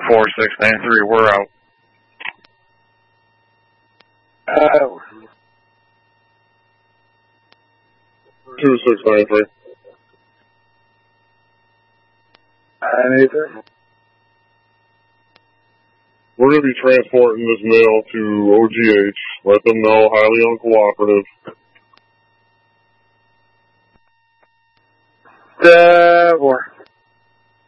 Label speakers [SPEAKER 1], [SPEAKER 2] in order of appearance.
[SPEAKER 1] 4693, we're out.
[SPEAKER 2] 2693.
[SPEAKER 3] Anything?
[SPEAKER 2] We're going to be transporting this male to OGH. Let them know, highly uncooperative.
[SPEAKER 3] 4.